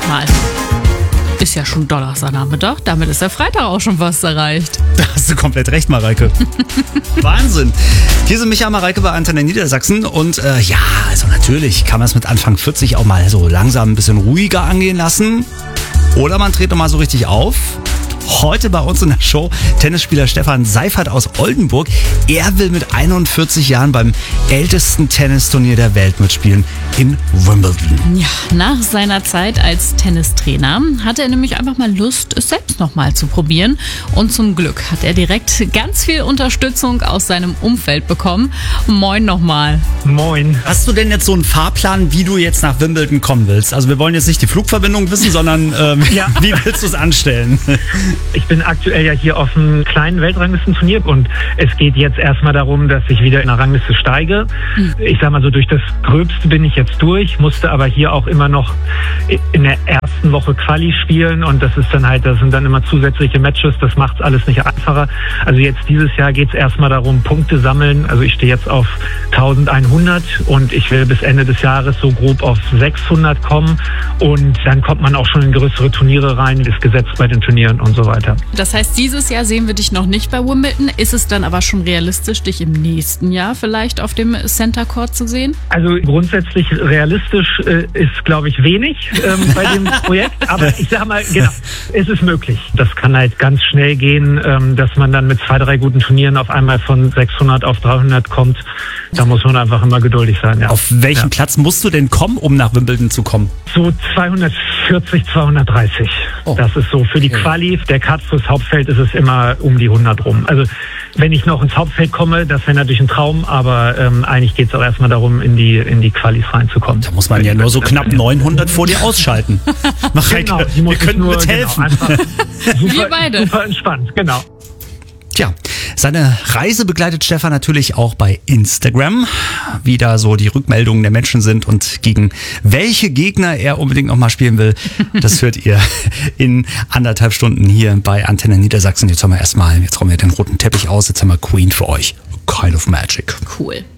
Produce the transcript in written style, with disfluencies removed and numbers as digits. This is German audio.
mal. Ist ja schon Donnerstagnachmittag, damit ist der Freitag auch schon fast erreicht. Da hast du komplett recht, Mareike. Wahnsinn. Hier sind Micha und Mareike bei Antenne Niedersachsen und also natürlich kann man es mit Anfang 40 auch mal so langsam ein bisschen ruhiger angehen lassen. Oder man dreht nochmal so richtig auf. Heute bei uns in der Show Tennisspieler Stefan Seifert aus Oldenburg. Er will mit 41 Jahren beim ältesten Tennisturnier der Welt mitspielen in Wimbledon. Ja, nach seiner Zeit als Tennistrainer hatte er nämlich einfach mal Lust, es selbst nochmal zu probieren. Und zum Glück hat er direkt ganz viel Unterstützung aus seinem Umfeld bekommen. Moin nochmal. Moin. Hast du denn jetzt so einen Fahrplan, wie du jetzt nach Wimbledon kommen willst? Also wir wollen jetzt nicht die Flugverbindung wissen, sondern wie willst du es anstellen? Ich bin aktuell ja hier auf einem kleinen Weltranglistenturnier und es geht jetzt erstmal darum, dass ich wieder in der Rangliste steige. Ich sag mal so, durch das Gröbste bin ich jetzt durch, musste aber hier auch immer noch in der ersten Woche Quali spielen und das sind dann immer zusätzliche Matches, das macht's alles nicht einfacher. Also jetzt dieses Jahr geht's erstmal darum, Punkte sammeln. Also ich stehe jetzt auf 1100 und ich will bis Ende des Jahres so grob auf 600 kommen und dann kommt man auch schon in größere Turniere rein, ist gesetzt bei den Turnieren und so weiter. Das heißt, dieses Jahr sehen wir dich noch nicht bei Wimbledon. Ist es dann aber schon realistisch, dich im nächsten Jahr vielleicht auf dem Center Court zu sehen? Also grundsätzlich realistisch ist, glaube ich, wenig bei dem Projekt. Aber ich sage mal, genau, es ist möglich. Das kann halt ganz schnell gehen, dass man dann mit 2, 3 guten Turnieren auf einmal von 600 auf 300 kommt. Da muss man einfach immer geduldig sein. Ja. Auf welchen Platz musst du denn kommen, um nach Wimbledon zu kommen? So 240, 230. Oh. Das ist so für die Quali. Der Cut fürs Hauptfeld ist es immer um die 100 rum. Also wenn ich noch ins Hauptfeld komme, das wäre natürlich ein Traum, aber eigentlich geht es auch erstmal darum, in die Qualis reinzukommen. Da muss man ja nur so knapp 900 vor dir ausschalten. Mareike, genau, wir könnten mithelfen. Wir beide. Super entspannt, genau. Tja, seine Reise begleitet Stefan natürlich auch bei Instagram, wie da so die Rückmeldungen der Menschen sind und gegen welche Gegner er unbedingt nochmal spielen will. Das hört ihr in 1,5 Stunden hier bei Antenne Niedersachsen. Jetzt haben wir den roten Teppich aus, jetzt haben wir Queen für euch. Kind of Magic. Cool.